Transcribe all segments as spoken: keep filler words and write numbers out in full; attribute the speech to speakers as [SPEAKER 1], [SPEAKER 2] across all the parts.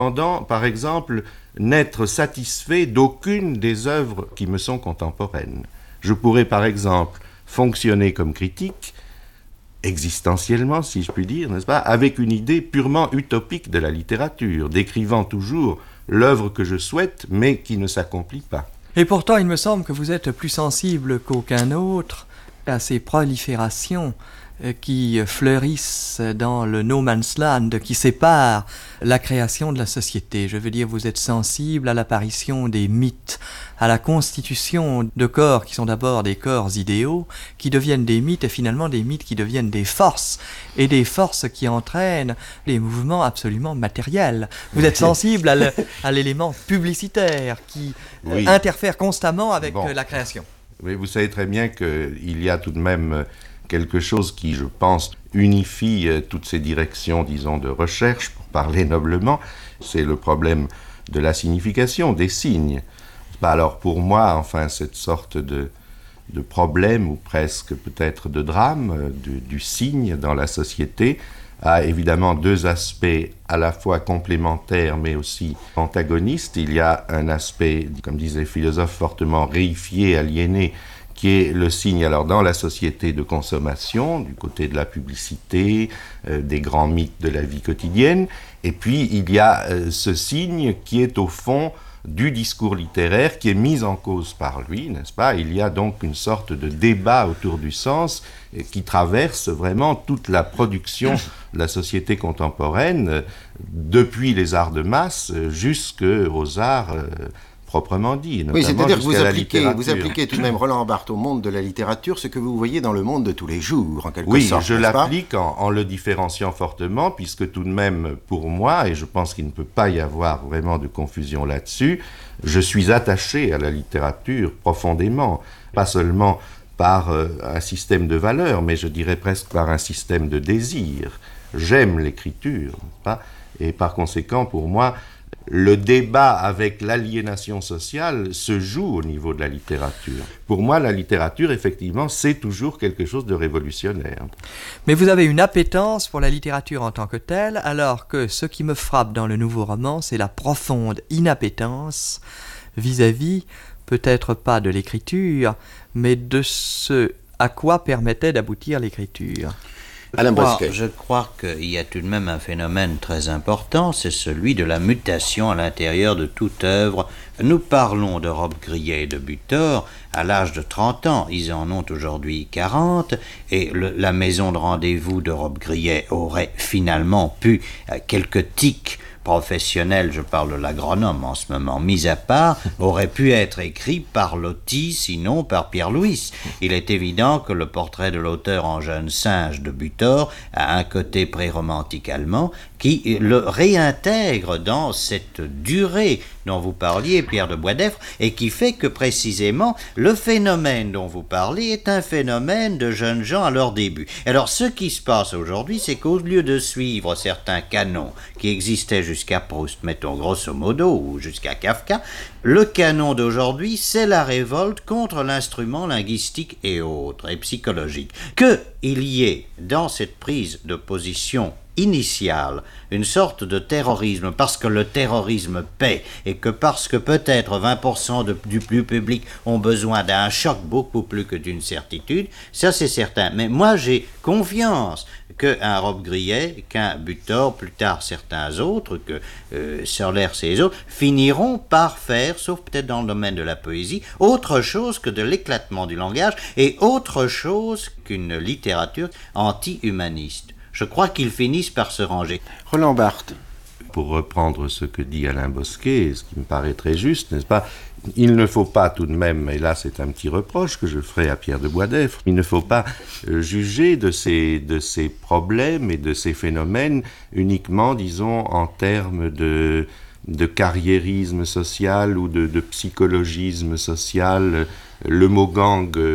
[SPEAKER 1] Pendant, par exemple, n'être satisfait d'aucune des œuvres qui me sont contemporaines. Je pourrais, par exemple, fonctionner comme critique, existentiellement, si je puis dire, n'est-ce pas, avec une idée purement utopique de la littérature, décrivant toujours l'œuvre que je souhaite, mais qui ne s'accomplit pas.
[SPEAKER 2] Et pourtant, il me semble que vous êtes plus sensible qu'aucun autre à ces proliférations qui fleurissent dans le no man's land, qui sépare la création de la société. Je veux dire, vous êtes sensible à l'apparition des mythes, à la constitution de corps qui sont d'abord des corps idéaux, qui deviennent des mythes et finalement des mythes qui deviennent des forces, et des forces qui entraînent les mouvements absolument matériels. Vous êtes sensible à, le, à l'élément publicitaire qui oui. interfère constamment avec bon. la création.
[SPEAKER 1] Oui, vous savez très bien qu'il y a tout de même quelque chose qui, je pense, unifie euh, toutes ces directions, disons, de recherche, pour parler noblement, c'est le problème de la signification, des signes. Alors pour moi, enfin, cette sorte de, de problème, ou presque peut-être de drame, euh, du, du signe dans la société, a évidemment deux aspects à la fois complémentaires, mais aussi antagonistes. Il y a un aspect, comme disent les philosophes, fortement réifié, aliéné, qui est le signe, alors dans la société de consommation, du côté de la publicité, euh, des grands mythes de la vie quotidienne, et puis il y a euh, ce signe qui est au fond du discours littéraire, qui est mis en cause par lui, n'est-ce pas? Il y a donc une sorte de débat autour du sens euh, qui traverse vraiment toute la production de la société contemporaine, euh, depuis les arts de masse euh, jusqu'aux arts euh, proprement dit.
[SPEAKER 3] Oui, c'est-à-dire que vous appliquez, vous appliquez tout de même, Roland Barthes, au monde de la littérature, ce que vous voyez dans le monde de tous les jours, en quelque
[SPEAKER 1] oui,
[SPEAKER 3] sorte.
[SPEAKER 1] Oui, je l'applique en, en le différenciant fortement, puisque tout de même, pour moi, et je pense qu'il ne peut pas y avoir vraiment de confusion là-dessus, je suis attaché à la littérature profondément, pas seulement par euh, un système de valeurs, mais je dirais presque par un système de désir. J'aime l'écriture, pas? Et par conséquent, pour moi, le débat avec l'aliénation sociale se joue au niveau de la littérature. Pour moi, la littérature, effectivement, c'est toujours quelque chose de révolutionnaire.
[SPEAKER 2] Mais vous avez une appétence pour la littérature en tant que telle, alors que ce qui me frappe dans le nouveau roman, c'est la profonde inappétence vis-à-vis, peut-être pas de l'écriture, mais de ce à quoi permettait d'aboutir l'écriture.
[SPEAKER 4] Alain Bosquet. Je crois qu'il y a tout de même un phénomène très important, c'est celui de la mutation à l'intérieur de toute œuvre. Nous parlons de Robbe-Grillet et de Butor à l'âge de trente ans, ils en ont aujourd'hui quarante, et le, la maison de rendez-vous de Robbe-Grillet aurait finalement pu, euh, quelques tics professionnel, je parle de l'agronome en ce moment, mis à part, aurait pu être écrit par Loti, sinon par Pierre Louis. Il est évident que le portrait de l'auteur en jeune singe de Butor a un côté pré-romantique allemand qui le réintègre dans cette durée dont vous parliez, Pierre de Boisdeffre, et qui fait que précisément le phénomène dont vous parlez est un phénomène de jeunes gens à leur début. Alors ce qui se passe aujourd'hui, c'est qu'au lieu de suivre certains canons qui existaient jusqu'à Proust, mettons grosso modo, ou jusqu'à Kafka, le canon d'aujourd'hui, c'est la révolte contre l'instrument linguistique et autres, et psychologique. Qu'il y ait dans cette prise de position initiale, une sorte de terrorisme, parce que le terrorisme paie, et que parce que peut-être vingt pour cent de, du plus public ont besoin d'un choc beaucoup plus que d'une certitude, ça c'est certain. Mais moi j'ai confiance qu'un Robbe-Grillet, qu'un Butor, plus tard certains autres, que euh, Sorlers et les autres, finiront par faire, sauf peut-être dans le domaine de la poésie, autre chose que de l'éclatement du langage, et autre chose qu'une littérature anti-humaniste. Je crois qu'ils finissent par se ranger.
[SPEAKER 3] Roland Barthes.
[SPEAKER 1] Pour reprendre ce que dit Alain Bosquet, ce qui me paraît très juste, n'est-ce pas? Il ne faut pas tout de même, et là c'est un petit reproche que je ferai à Pierre de Boisdeffre, il ne faut pas euh, juger de ces, de ces problèmes et de ces phénomènes uniquement, disons, en termes de, de carriérisme social ou de, de psychologisme social. Le mot gang euh,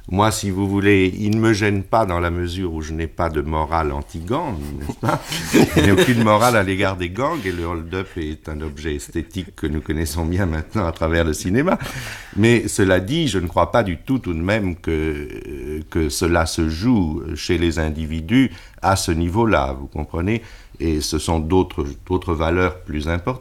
[SPEAKER 1] Moi, si vous voulez, il ne me gêne pas dans la mesure où je n'ai pas de morale anti-gang, n'est-ce pas ? Il n'y a aucune morale à l'égard des gangs, et le hold-up est un objet esthétique que nous connaissons bien maintenant à travers le cinéma. Mais cela dit, je ne crois pas du tout tout de même que, que cela se joue chez les individus à ce niveau-là, vous comprenez ? Et ce sont d'autres, d'autres valeurs plus importantes.